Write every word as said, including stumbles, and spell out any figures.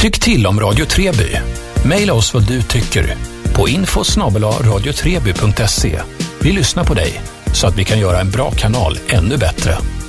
Tyck till om Radio Treby. Maila oss vad du tycker på info snabel-a radiotreby punkt se. Vi lyssnar på dig så att vi kan göra en bra kanal ännu bättre.